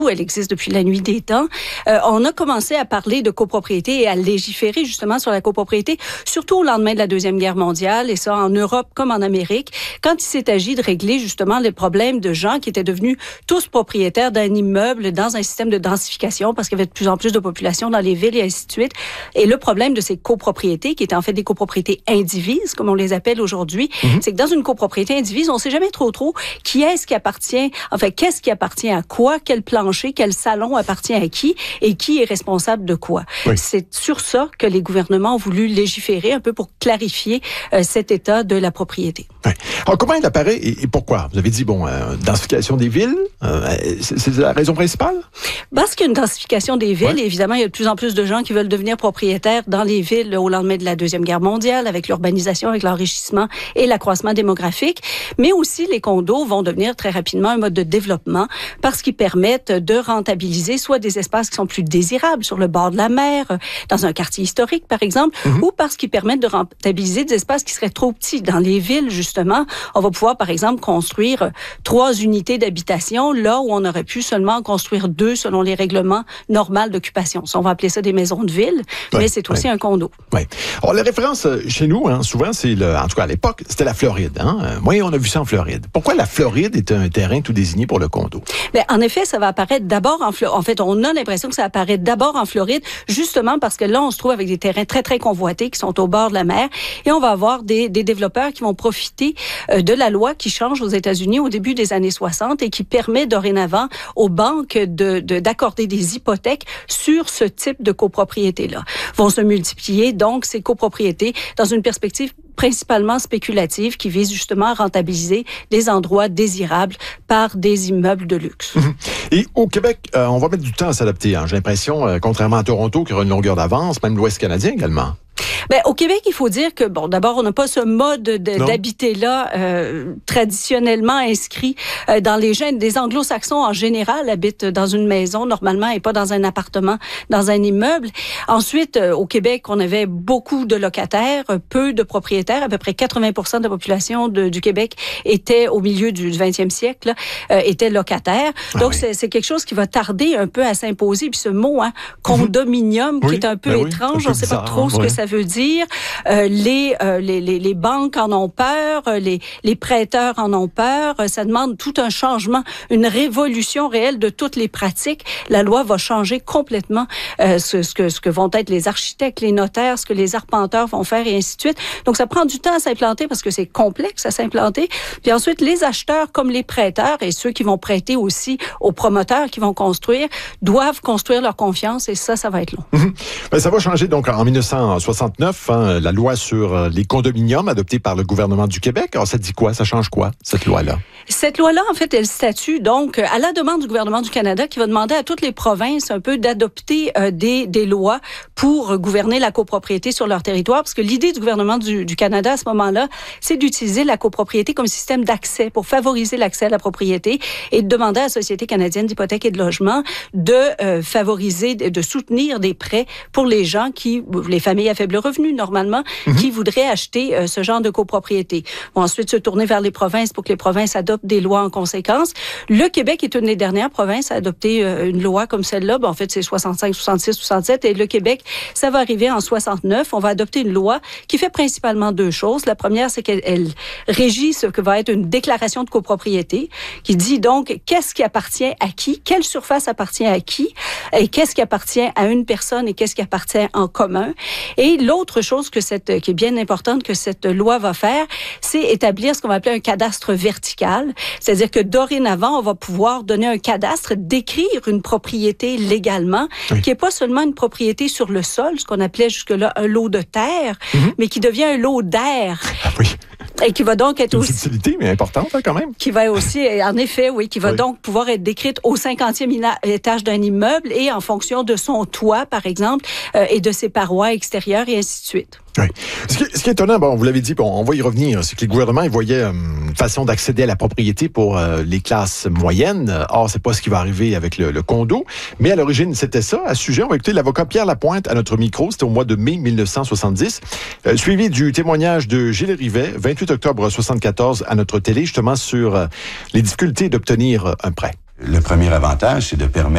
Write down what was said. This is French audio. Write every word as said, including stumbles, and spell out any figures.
Elle existe depuis la nuit des temps. Euh, on a commencé à parler de copropriété et à légiférer justement sur la copropriété, surtout au lendemain de la Deuxième Guerre mondiale, et ça en Europe comme en Amérique, quand il s'est agi de régler justement les problèmes de gens qui étaient devenus tous propriétaires d'un immeuble dans un système de densification parce qu'il y avait de plus en plus de population dans les villes et ainsi de suite. Et le problème de ces copropriétés, qui étaient en fait des copropriétés indivises, comme on les appelle aujourd'hui, mm-hmm. c'est que dans une copropriété indivise, on ne sait jamais trop trop qui est-ce qui appartient, enfin qu'est-ce qui appartient à quoi, quel plan quel salon appartient à qui et qui est responsable de quoi. Oui. C'est sur ça que les gouvernements ont voulu légiférer un peu pour clarifier euh, cet état de la propriété. Oui. Alors, comment il apparaît et, et pourquoi? Vous avez dit, bon, euh, densification des villes, euh, c'est, c'est la raison principale? Parce qu'il y a une densification des villes, oui. et évidemment, il y a de plus en plus de gens qui veulent devenir propriétaires dans les villes au lendemain de la Deuxième Guerre mondiale, avec l'urbanisation, avec l'enrichissement et l'accroissement démographique. Mais aussi, les condos vont devenir très rapidement un mode de développement parce qu'ils permettent de rentabiliser soit des espaces qui sont plus désirables sur le bord de la mer, dans un quartier historique, par exemple, mm-hmm. ou parce qu'ils permettent de rentabiliser des espaces qui seraient trop petits. Dans les villes, justement, on va pouvoir, par exemple, construire trois unités d'habitation là où on aurait pu seulement construire deux selon les règlements normaux d'occupation. On va appeler ça des maisons de ville, oui, mais c'est aussi oui. un condo. Oui. Alors, les références chez nous, hein, souvent, c'est, le, en tout cas à l'époque, c'était la Floride. Hein? Oui, on a vu ça en Floride. Pourquoi la Floride est un terrain tout désigné pour le condo? Bien, en effet, ça va apparaître d'abord en Floride. En fait, on a l'impression que ça apparaît d'abord en Floride, justement parce que là, on se trouve avec des terrains très, très convoités qui sont au bord de la mer et on va avoir des, des développeurs qui vont profiter euh, de la loi qui change aux États-Unis au début des années soixante et qui permet dorénavant aux banques de, de, d'accorder des hypothèques sur ce type de copropriété-là. Vont se multiplier, donc, ces copropriétés dans une perspective principalement spéculative qui vise justement à rentabiliser des endroits désirables par des immeubles de luxe. Et au Québec, euh, on va mettre du temps à s'adapter. Hein. J'ai l'impression, euh, contrairement à Toronto, qui aura une longueur d'avance, même l'Ouest canadien également. Ben, au Québec, il faut dire que, bon, d'abord, on n'a pas ce mode de, d'habiter-là euh, traditionnellement inscrit euh, dans les gens. Des anglo-saxons, en général, habitent dans une maison, normalement, et pas dans un appartement, dans un immeuble. Ensuite, euh, au Québec, on avait beaucoup de locataires, peu de propriétaires. À peu près quatre-vingts pour cent de la population de, du Québec était, au milieu du vingtième siècle, là, euh, était locataire. Ah Donc, oui. c'est, c'est quelque chose qui va tarder un peu à s'imposer. Puis ce mot, hein, condominium, mm-hmm. qui oui. est un peu ben étrange, oui, un peu on ne sait pas trop ce oui. que ça veut dire. Euh, les, euh, les, les, les banques en ont peur, les, les prêteurs en ont peur. Ça demande tout un changement, une révolution réelle de toutes les pratiques. La loi va changer complètement euh, ce, ce, que, ce que vont être les architectes, les notaires, ce que les arpenteurs vont faire et ainsi de suite. Donc, ça prend du temps à s'implanter parce que c'est complexe à s'implanter. Puis ensuite, les acheteurs comme les prêteurs et ceux qui vont prêter aussi aux promoteurs qui vont construire doivent construire leur confiance et ça, ça va être long. Mmh. Ben, ça va changer donc en dix-neuf cent soixante-neuf. Hein, la loi sur les condominiums adoptée par le gouvernement du Québec. Alors, ça dit quoi? Ça change quoi, cette loi-là? Cette loi-là, en fait, elle statue donc à la demande du gouvernement du Canada qui va demander à toutes les provinces un peu d'adopter euh, des, des lois pour gouverner la copropriété sur leur territoire. Parce que l'idée du gouvernement du, du Canada à ce moment-là, c'est d'utiliser la copropriété comme système d'accès pour favoriser l'accès à la propriété et de demander à la Société canadienne d'hypothèque et de logement de euh, favoriser, de, de soutenir des prêts pour les gens qui, les familles à faible revenu, normalement, mm-hmm. qui voudraient acheter euh, ce genre de copropriété. Vont ensuite se tourner vers les provinces pour que les provinces adoptent des lois en conséquence. Le Québec est une des dernières provinces à adopter euh, une loi comme celle-là. Ben, en fait, c'est soixante-cinq, soixante-six, soixante-sept. Et le Québec, ça va arriver en soixante-neuf. On va adopter une loi qui fait principalement deux choses. La première, c'est qu'elle elle régit ce que va être une déclaration de copropriété qui dit donc qu'est-ce qui appartient à qui, quelle surface appartient à qui, et qu'est-ce qui appartient à une personne et qu'est-ce qui appartient en commun. Et l'autre chose que cette, qui est bien importante que cette loi va faire, c'est établir ce qu'on va appeler un cadastre vertical. C'est-à-dire que dorénavant, on va pouvoir donner un cadastre, décrire une propriété légalement, oui. qui n'est pas seulement une propriété sur le sol, ce qu'on appelait jusque-là un lot de terre, mm-hmm. mais qui devient un lot d'air. Ah oui. Et qui va donc être aussi... Une subtilité, mais importante hein, quand même. Qui va aussi, en effet, oui, qui va oui. donc pouvoir être décrite au cinquantième étage d'un immeuble et en fonction de son toit, par exemple, euh, et de ses parois extérieures et ainsi de suite. Oui. Ce qui, ce qui est étonnant, bon, vous l'avez dit, bon, on va y revenir, c'est que les gouvernements, ils voyaient euh, une façon d'accéder à la propriété pour euh, les classes moyennes. Or, c'est pas ce qui va arriver avec le, le condo. Mais à l'origine, c'était ça. À ce sujet, on va écouter l'avocat Pierre Lapointe à notre micro. C'était au mois de mai dix-neuf cent soixante-dix. Euh, suivi du témoignage de Gilles Rivet, vingt-huit octobre soixante-quatorze, à notre télé, justement sur euh, les difficultés d'obtenir un prêt. Le premier avantage, c'est de permettre